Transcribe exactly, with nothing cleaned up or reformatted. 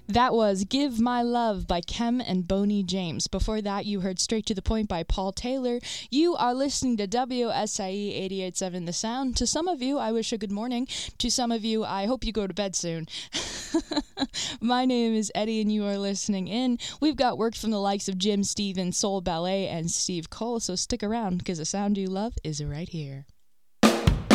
That was Give My Love by Kem and Boney James. Before that, you heard Straight to the Point by Paul Taylor. You are listening to W S I E eighty-eight point seven The Sound. To some of you, I wish a good morning. To some of you, I hope you go to bed soon. My name is Eddie, and you are listening in. We've got work from the likes of Jim Stevens, Soul Ballet, and Steve Cole, so stick around, because the sound you love is right here.